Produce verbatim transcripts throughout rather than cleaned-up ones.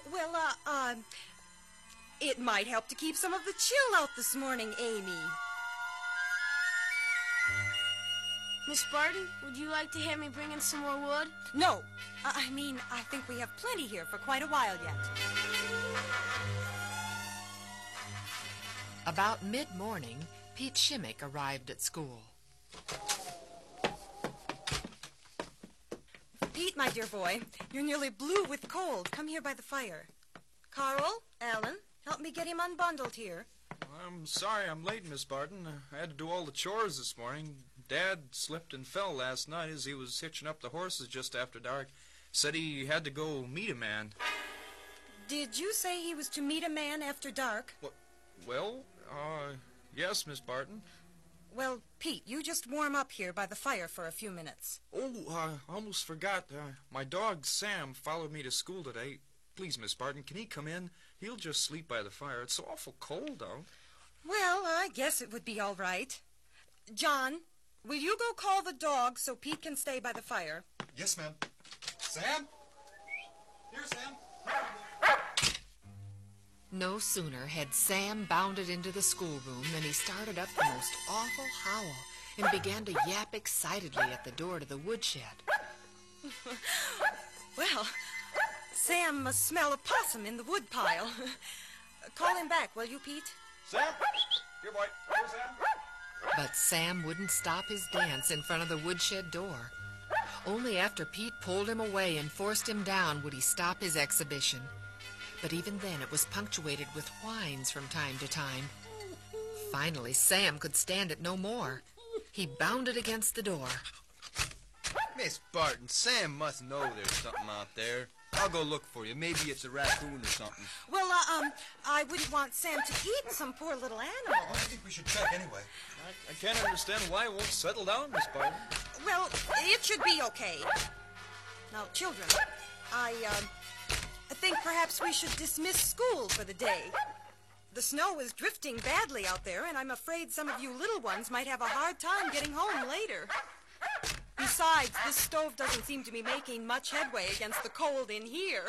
Well, uh, uh, it might help to keep some of the chill out this morning, Amy. Miss Barton, would you like to have me bring in some more wood? No. Uh, I mean, I think we have plenty here for quite a while yet. About mid-morning, Pete Shimmick arrived at school. Pete, my dear boy, you're nearly blue with cold. Come here by the fire. Carl, Alan, help me get him unbundled here. I'm sorry I'm late, Miss Barton. I had to do all the chores this morning. Dad slipped and fell last night as he was hitching up the horses just after dark. Said he had to go meet a man. Did you say he was to meet a man after dark? What? Well, uh, yes, Miss Barton. Well, Pete, you just warm up here by the fire for a few minutes. Oh, uh, I almost forgot. Uh, my dog, Sam, followed me to school today. Please, Miss Barton, can he come in? He'll just sleep by the fire. It's so awful cold out. Well, I guess it would be all right. John, will you go call the dog so Pete can stay by the fire? Yes, ma'am. Sam? Here, Sam. No sooner had Sam bounded into the schoolroom than he started up the most awful howl and began to yap excitedly at the door to the woodshed. Well, Sam must smell a possum in the woodpile. Call him back, will you, Pete? Sam? Here, boy. Here, Sam. But Sam wouldn't stop his dance in front of the woodshed door. Only after Pete pulled him away and forced him down would he stop his exhibition. But even then it was punctuated with whines from time to time. Finally, Sam could stand it no more. He bounded against the door. Miss Barton, Sam must know there's something out there. I'll go look for you. Maybe it's a raccoon or something. Well, uh, um, I wouldn't want Sam to eat some poor little animal. I think we should check anyway. I, I can't understand why it won't settle down, Miss Barton. Well, it should be okay. Now, children, I, uh, I think perhaps we should dismiss school for the day. The snow is drifting badly out there, and I'm afraid some of you little ones might have a hard time getting home later. Besides, this stove doesn't seem to be making much headway against the cold in here.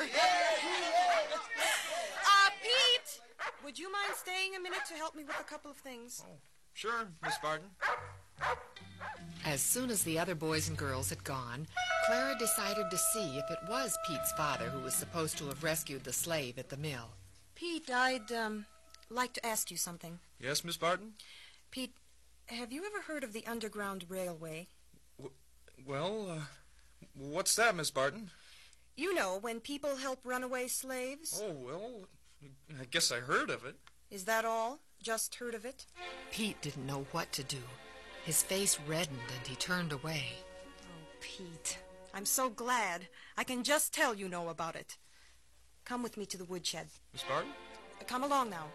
uh, Pete, would you mind staying a minute to help me with a couple of things? Oh, sure, Miss Barton. As soon as the other boys and girls had gone, Clara decided to see if it was Pete's father who was supposed to have rescued the slave at the mill. Pete, I'd, um, like to ask you something. Yes, Miss Barton? Pete, have you ever heard of the Underground Railway? Well, uh, what's that, Miss Barton? You know, when people help runaway slaves. Oh, well, I guess I heard of it. Is that all? Just heard of it? Pete didn't know what to do. His face reddened and he turned away. Oh, Pete, I'm so glad. I can just tell you know about it. Come with me to the woodshed. Miss Barton? Come along now.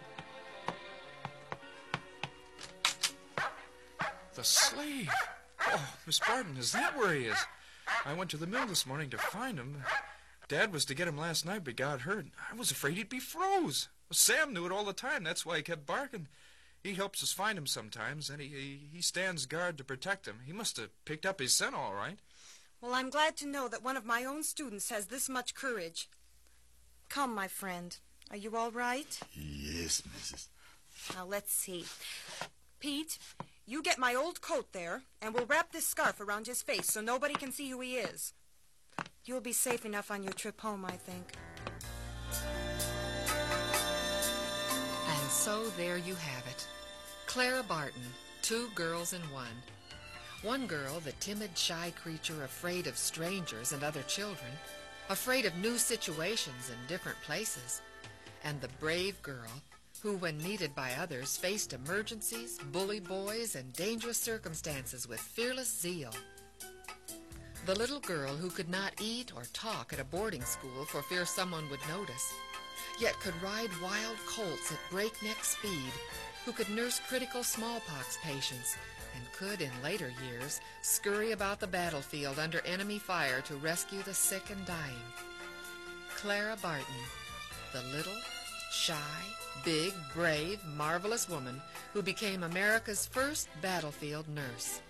The slave. Oh, Miss Barton, is that where he is? I went to the mill this morning to find him. Dad was to get him last night, but got hurt. I was afraid he'd be froze. Sam knew it all the time. That's why he kept barking. He helps us find him sometimes, and he, he, he stands guard to protect him. He must have picked up his scent all right. Well, I'm glad to know that one of my own students has this much courage. Come, my friend. Are you all right? Yes, Missus Now, let's see. Pete, you get my old coat there, and we'll wrap this scarf around his face so nobody can see who he is. You'll be safe enough on your trip home, I think. And so there you have it. Clara Barton, two girls in one. One girl, the timid, shy creature afraid of strangers and other children, afraid of new situations in different places. And the brave girl who, when needed by others, faced emergencies, bully boys, and dangerous circumstances with fearless zeal. The little girl who could not eat or talk at a boarding school for fear someone would notice, yet could ride wild colts at breakneck speed, who could nurse critical smallpox patients, and could, in later years, scurry about the battlefield under enemy fire to rescue the sick and dying. Clara Barton, the little, shy, big, brave, marvelous woman who became America's first battlefield nurse.